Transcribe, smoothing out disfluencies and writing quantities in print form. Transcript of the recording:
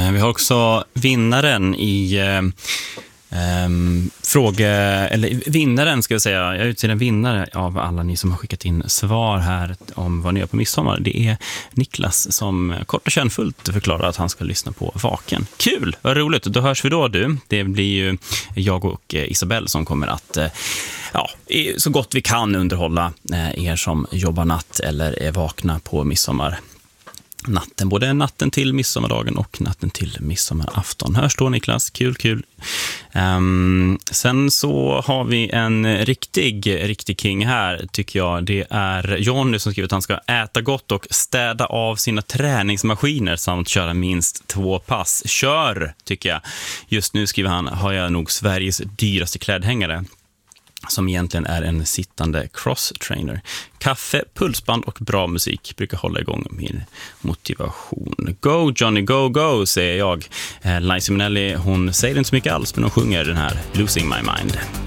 Vi har också vinnaren i vinnaren ska jag säga. Jag utser en vinnare av alla ni som har skickat in svar här om vad ni gör på midsommar. Det är Niklas som kort och kärnfullt förklarar att han ska lyssna på Vaken. Kul, vad roligt. Då hörs vi då du. Det blir ju jag och Isabelle som kommer att så gott vi kan underhålla er som jobbar natt eller är vakna på midsommar. Natten, både natten till midsommardagen och natten till midsommarafton. Hörs då Niklas, kul. Sen så har vi en riktig king här tycker jag. Det är Jonny som skriver att han ska äta gott och städa av sina träningsmaskiner samt köra minst 2 pass. Kör tycker jag. Just nu skriver han, har jag nog Sveriges dyraste klädhängare. Som egentligen är en sittande cross-trainer. Kaffe, pulsband och bra musik brukar hålla igång min motivation. Go Johnny, go, säger jag. Liza Minnelli, hon säger inte så mycket alls, men hon sjunger den här Losing My Mind.